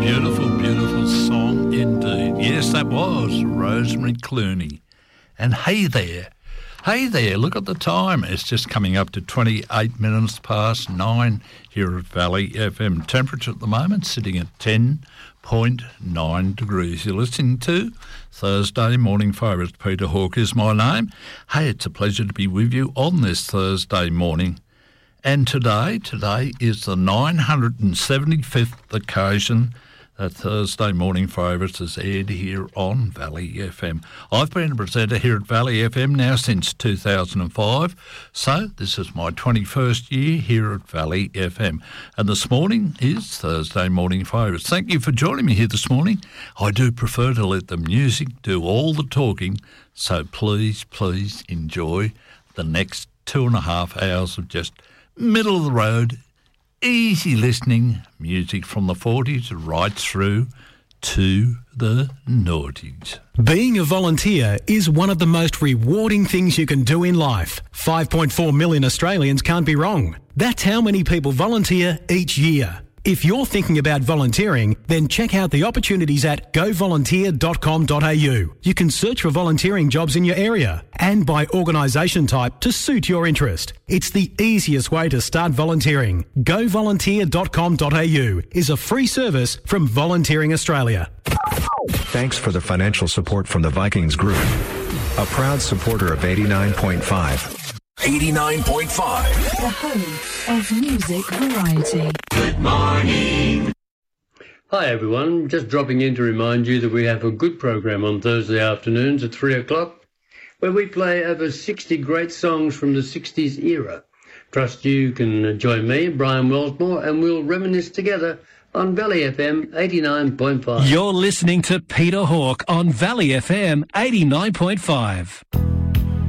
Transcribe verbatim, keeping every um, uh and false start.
beautiful, beautiful song indeed. Yes, that was Rosemary Clooney. And hey there, hey there, look at the time. It's just coming up to twenty-eight minutes past nine here at Valley F M. Temperature at the moment sitting at ten point nine degrees. You're listening to Thursday Morning Favourites. Peter Hawke is my name. Hey, it's a pleasure to be with you on this Thursday morning. And today, today is the nine hundred seventy-fifth occasion that Thursday Morning Favourites has aired here on Valley F M. I've been a presenter here at Valley F M now since two thousand five, so this is my twenty-first year here at Valley F M. And this morning is Thursday Morning Favourites. Thank you for joining me here this morning. I do prefer to let the music do all the talking, so please, please enjoy the next two and a half hours of just middle of the road, easy listening music from the forties right through to the noughties. Being a volunteer is one of the most rewarding things you can do in life. five point four million Australians can't be wrong. That's how many people volunteer each year. If you're thinking about volunteering, then check out the opportunities at go volunteer dot com dot a u. You can search for volunteering jobs in your area and by organisation type to suit your interest. It's the easiest way to start volunteering. go volunteer dot com dot a u is a free service from Volunteering Australia. Thanks for the financial support from the Vikings Group, a proud supporter of eighty-nine point five. eighty-nine point five. The home of music variety. Good morning. Hi everyone, just dropping in to remind you that we have a good program on Thursday afternoons at three o'clock where we play over sixty great songs from the sixties era. Trust you can join me, Brian Wellsmore, and we'll reminisce together on Valley F M eighty-nine point five. You're listening to Peter Hawke on Valley F M eighty-nine point five.